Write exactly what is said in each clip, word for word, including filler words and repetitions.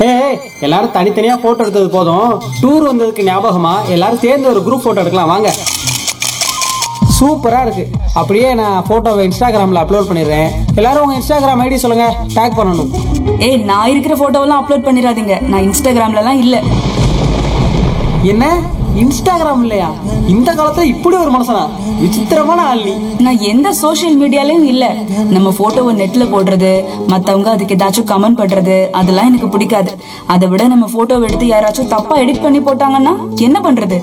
ஏய், எல்லாரும் தனித்தனியா போட்டோ எடுத்தது போதும். டூர் வந்ததுக்கு ஞாபகமா எல்லாரும் சேர்ந்து ஒரு குரூப் போட்டோ எடுக்கலாம் வாங்க. சூப்பரா இருக்கு. அப்படியே நான் போட்டோவை இன்ஸ்டாகிராம்ல அப்லோட் பண்ணிடுறேன். எல்லாரும் உங்க இன்ஸ்டாகிராம் ஐடி சொல்லுங்க, டேக் பண்ணணும். ஏய், நான் இருக்கிற போட்டோவெல்லாம் அப்லோட் பண்ணிடாதீங்க. நான் இன்ஸ்டாகிராம்லலாம் இல்ல. என்ன இன்ஸ்டாகிராம் இல்லையா? இந்த காலத்துல இப்படி ஒரு மனுஷனா? விசித்திரமான ஆள் நீ. நான் எந்த சோஷியல் மீடியாலயும் இல்ல. நம்ம போட்டோவை நெட்ல போடுறது, மத்தவங்க அதுக்கு ஏதாச்சும் கமெண்ட் பண்றது, அதெல்லாம் எனக்கு பிடிக்காது. அதை விட நம்ம போட்டோவை எடுத்து யாராச்சும் தப்பா எடிட் பண்ணி போட்டாங்கன்னா என்ன பண்றது?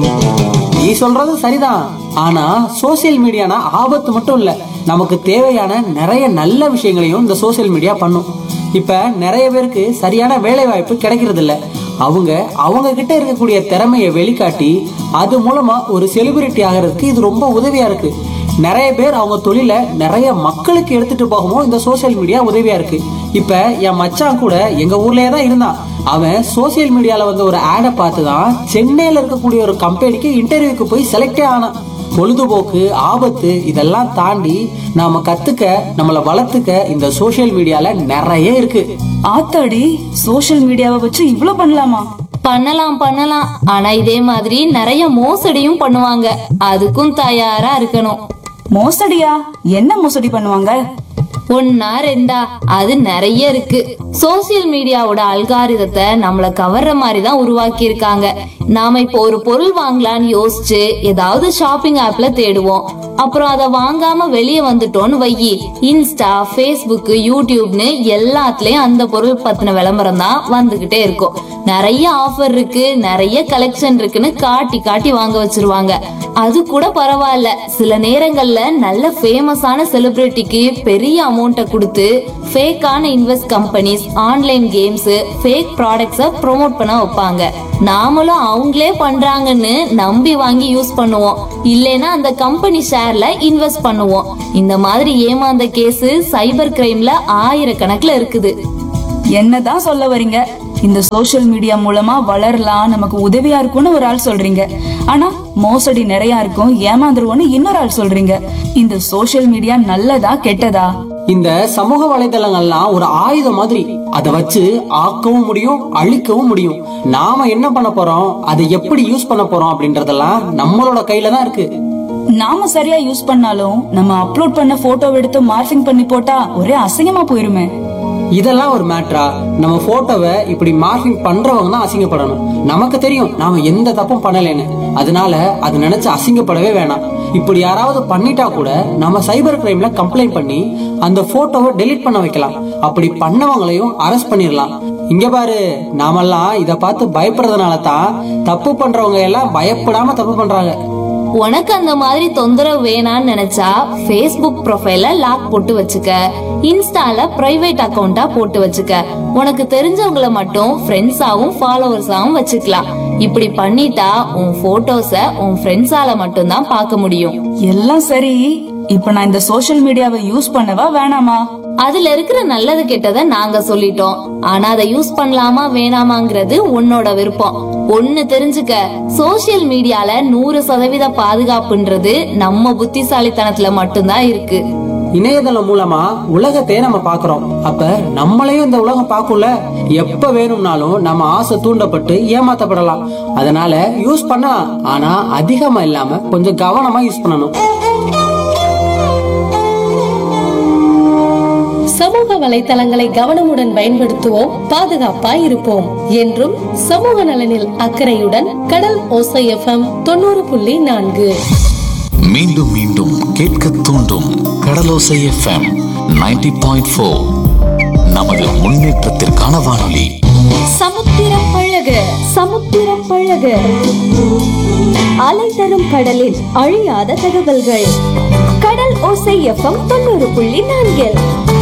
நீ சொல்றது சரிதான். ஆனா சோசியல் மீடியானா ஆபத்து மட்டும் இல்ல, நமக்கு தேவையான நிறைய நல்ல விஷயங்களையும் இந்த சோசியல் மீடியா பண்ணும். இப்ப நிறைய பேருக்கு சரியான வேலை வாய்ப்பு கிடைக்கிறது இல்ல. அவங்க அவங்க கிட்ட இருக்கக்கூடிய திறமையை வெளிக்காட்டி அது மூலமா ஒரு செலிபிரிட்டி ஆகிறதுக்கு இது ரொம்ப உதவியா இருக்கு. நிறைய பேர் அவங்க தொழில நிறைய மக்களுக்கு எடுத்துட்டு போகவும் இந்த சோசியல் மீடியா உதவியா இருக்கு. இப்ப என் மச்சான் கூட எங்க ஊர்லயே தான் இருந்தான். அவன் சோசியல் மீடியால வந்து ஒரு ஆடை பார்த்துதான் சென்னையில இருக்கக்கூடிய ஒரு கம்பெனிக்கு இன்டர்வியூக்கு போய் செலக்டே ஆனான். பொழுதுபோக்கு, ஆபத்து இதெல்லாம் தாண்டி நாம கத்துக்க, நம்மளை வளர்த்துக்க இந்த சோசியல் மீடியால நிறைய இருக்கு. ஆத்தாடி, சோஷியல் மீடியாவை வச்சு இவ்ளோ பண்ணலாமா? பண்ணலாம் பண்ணலாம் ஆனா இதே மாதிரி நிறைய மோசடியும் பண்ணுவாங்க. அதுக்கும் தயாரா இருக்கணும். மோசடியா? என்ன மோசடி பண்ணுவாங்க? ஒன்னா ரெண்டா, அது நிறைய இருக்கு. சோசியல் மீடியாவோட அல்காரிதத்தை நம்மள கவர்ற மாதிரி தான் உருவாக்கி இருக்காங்க. நாம இப்போ ஒரு பொருள் வாங்கலாம்னு யோசிச்சு ஏதாவது ஷாப்பிங் ஆப்ல தேடுவோம். அப்புறம் அதை வாங்காம வெளியே வந்துட்டோம்னு வையி, இன்ஸ்டா, பேஸ்புக், யூடியூப்னு எல்லாத்துலயும் அந்த பொருள் பத்தின விளம்பரம் தான் வந்துகிட்டே இருக்கும். நிறைய ஆஃபர் இருக்கு, நிறைய கலெக்ஷன் இருக்குன்னு காட்டி காட்டி வாங்க வச்சிருவாங்க. அது கூட பரவாயில்ல, சில நேரங்கள்ல நல்ல ஃபேமஸான செலிபிரிட்டிக்கு பெரிய அமௌண்ட்டை கொடுத்து ஃபேக்கான invest companies, online games, fake ப்ராடக்ட்ஸை ப்ரோமோட் பண்ண வைப்பாங்க. நாமளும் அவங்களே பண்றாங்கன்னு நம்பி வாங்கி யூஸ் பண்ணுவோம். இல்லைன்னா அந்த கம்பெனி ஷேர்ல இன்வெஸ்ட் பண்ணுவோம். இந்த மாதிரி ஏமாந்த கேஸ் சைபர் கிரைம்ல ஆயிரக்கணக்குல இருக்குது. என்னதான் சொல்ல வர்றீங்க? இந்த சோஷியல் மீடியா மூலமா வளரலாம், நமக்கு உதவியா இருக்கும்னு ஒரு ஆள் சொல்றீங்க. ஆனா மோசடி நிறைய இருக்கும், ஏமாந்துருவோம்னு இன்னொரு ஆள் சொல்றீங்க. இந்த சோஷியல் மீடியா நல்லதா கெட்டதா? இந்த சமூக வலைதளங்கள்லாம் ஒரு ஆயுதம் மாதிரி. அதை வச்சு ஆக்கவும் முடியும், அழிக்கவும் முடியும். நாம என்ன பண்ண போறோம், அதை எப்படி யூஸ் பண்ண போறோம் அப்படின்றதெல்லாம் நம்மளோட கையில தான் இருக்கு. நாம சரியா யூஸ் பண்ணாலும் நம்ம அப்லோட் பண்ண போட்டோ எடுத்து மார்ஃபிங் பண்ணி போட்டா ஒரே அசிங்கமா போயிருமே. இதெல்லாம் ஒரு மேட்டரா? நம்ம போட்டோவை இப்படி மார்க்கிங் பண்றவங்க தான் அசிங்கப்படணும். நமக்கு தெரியும் நாம எந்த தப்பும் பண்ணலைன்னு. அதனால அது நினைச்சு அசிங்கப்படவே வேணாம். இப்படி யாராவது பண்ணிட்டா கூட நம்ம சைபர் கிரைம்ல கம்ப்ளைண்ட் பண்ணி அந்த போட்டோவை டெலீட் பண்ண வைக்கலாம். அப்படி பண்ணவங்களையும் அரெஸ்ட் பண்ணிடலாம். இங்க பாரு, நாமெல்லாம் இத பார்த்து பயப்படுறதுனால தான் தப்பு பண்றவங்க எல்லாம் பயப்படாம தப்பு பண்றாங்க. உனக்கு அந்த மாதிரி தொந்தரவு வேணான்னு நினைச்சா Facebook ப்ரொஃபைல லாக் போட்டு வச்சுக்க, இன்ஸ்டால பிரைவேட் அக்கவுண்டா போட்டு வச்சுக்க. உனக்கு தெரிஞ்சவங்கள மட்டும் ஃப்ரெண்ட்ஸாவும் ஃபாலோவர்ஸாவும் வச்சுக்கலாம். இப்படி பண்ணிட்டா உன் போட்டோஸ உன் ஃப்ரெண்ட்ஸால மட்டும் தான் பார்க்க முடியும். எல்லாம் சரி, இப்ப நான் இந்த சோஷியல் மீடியாவை யூஸ் பண்ணவா வேணாமா? அதுல இருக்கிற நல்லது கெட்டதை நாங்க சொல்லிட்டோம். ஆனா அதை யூஸ் பண்ணலாமா வேணாமாங்கிறது உன்னோட விருப்பம். ஒண்ணு தெரிஞ்சுக்க, சோசியல் மீடியால நூறு சதவீத பாதுகாப்புன்றது நம்ம புத்திசாலித்தனத்துல மட்டும்தான் இருக்கு. இணையதளம் மூலமா உலகத்தை நம்ம பாக்குறோம். அப்ப நம்மளையும் இந்த உலகம் பார்க்கும்ல. எப்ப வேணும்னாலும் நம்ம ஆசை தூண்டப்பட்டு ஏமாத்தப்படலாம். அதனால யூஸ் பண்ணலாம், ஆனா அதிகமா இல்லாம கொஞ்சம் கவனமா யூஸ் பண்ணணும். சமூக வலைத்தளங்களை கவனமுடன் பயன்படுத்துவோம், பாதுகாப்பாய் இருப்போம். என்றும் சமூக நலனில் அக்கறையுடன் கடல் ஓசை எஃப்எம் தொண்ணூறு புள்ளி நான்கு. மீண்டும் மீண்டும் கேட்க தூண்டும் கடலோசை எஃப்எம் நைன்டி பாயிண்ட் ஃபோர். நமது முன்னேற்றத்திற்கான வானொலி. சமுத்திரம் பழக சமுத்திரம் பழக அலை தரும் கடலில் அழியாத தகவல்கள். கடல் ஓசை எஃப்எம் தொண்ணூறு புள்ளி நான்கில்.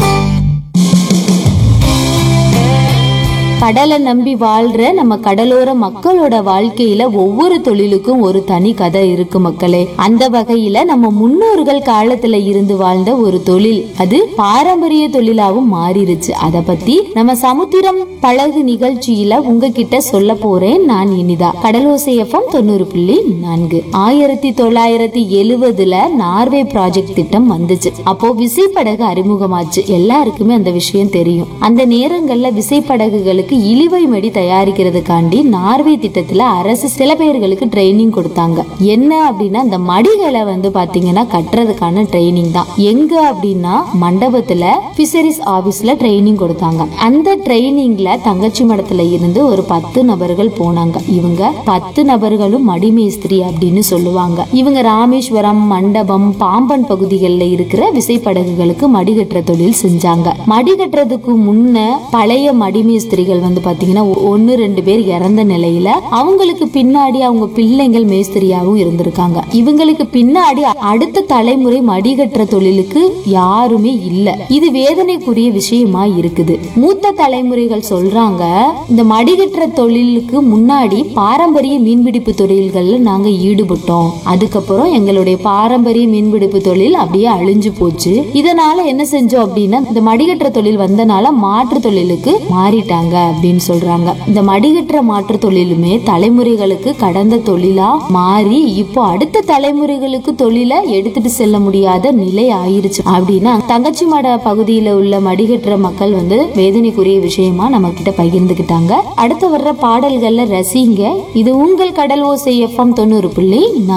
கடலை நம்பி வாழ்ற நம்ம கடலோர மக்களோட வாழ்க்கையில ஒவ்வொரு தொழிலுக்கும் ஒரு தனி கதை இருக்கு மக்களே. அந்த வகையில நம்ம முன்னோர்கள் காலத்துல இருந்து வாழ்ந்த ஒரு தொழில், அது பாரம்பரிய தொழிலாவும் மாறிடுச்சு. அத பத்தி நம்ம சமுத்திரம் பழகு நிகழ்ச்சியில உங்ககிட்ட சொல்ல போறேன் நான் இனிதா. கடலோசை எஃப்எம் தொண்ணூறு புள்ளி நான்கு. ஆயிரத்தி தொள்ளாயிரத்தி எழுவதுல நார்வே ப்ராஜெக்ட் திட்டம் வந்துச்சு. அப்போ விசைப்படகு அறிமுகமாச்சு. எல்லாருக்குமே அந்த விஷயம் தெரியும். அந்த நேரங்கள்ல விசைப்படகுகளுக்கு மடிகளுக்கு இழிவை மடி தயாரிக்கிறதுக்காண்டி நார்வே திட்டத்துல அரசு சில பேர்களுக்கு ட்ரைனிங் கொடுத்தாங்க. என்ன அப்படின்னா இந்த மடிகளை வந்து பாத்தீங்கன்னா கட்டுறதுக்கான ட்ரைனிங் தான். எங்க அப்படின்னா மண்டபத்துல பிஷரிஸ் ஆபீஸ்ல ட்ரைனிங் கொடுத்தாங்க. அந்த ட்ரைனிங்ல தங்கச்சி மடத்துல இருந்து ஒரு பத்து நபர்கள் போனாங்க. இவங்க பத்து நபர்களும் மடிமேஸ்திரி அப்படின்னு சொல்லுவாங்க. இவங்க ராமேஸ்வரம், மண்டபம், பாம்பன் பகுதிகளில் இருக்கிற விசைப்படகுகளுக்கு மடிகட்டுற தொழில் செஞ்சாங்க. மடிகட்டுறதுக்கு முன்ன பழைய மடிமேஸ்திரிகள் வந்து பாத்தீங்கன்னா ஒன்னு ரெண்டு பேர் இறந்த நிலையில அவங்களுக்கு பின்னாடி அவங்க பிள்ளைங்கள் மேஸ்திரியாவும் இருந்திருக்காங்க. இவங்களுக்கு பின்னாடி அடுத்த தலைமுறை மடிகட்டுற தொழிலுக்கு யாருமே இல்ல. இது வேதனைக்குரிய விஷயமா இருக்குது. மூத்த தலைமுறைகள் சொல்றாங்க, இந்த மடிகட்டுற தொழிலுக்கு முன்னாடி பாரம்பரிய மீன்பிடிப்பு தொழில்கள்ல நாங்க ஈடுபட்டோம். அதுக்கப்புறம் எங்களுடைய பாரம்பரிய மீன்பிடிப்பு தொழில் அப்படியே அழிஞ்சு போச்சு. இதனால என்ன செஞ்சோம் அப்படின்னா இந்த மடிகட்டுற தொழில் வந்தனால மாற்று தொழிலுக்கு மாறிட்டாங்க அப்படின்னு சொல்றாங்க. இந்த மடிகட்டுற மாற்று தொழிலுமே தலைமுறைகளுக்கு கடந்த தொழிலா மாறி இப்போ அடுத்த தலைமுறைகளுக்கு தொழிலை எடுத்துட்டு செல்ல முடியாத நிலை ஆயிருச்சு அப்படின்னா தங்கச்சி மட பகுதியில உள்ள மடிகட்டுற மக்கள் வந்து வேதனைக்குரிய விஷயமா நம்ம கிட்ட பகிர்ந்துகிட்டாங்க. அடுத்து வர்ற பாடல்கள்ல ரசிங்க. இது உங்கள் கடல் ஓசை எஃப்எம் தொண்ணூறு புள்ளி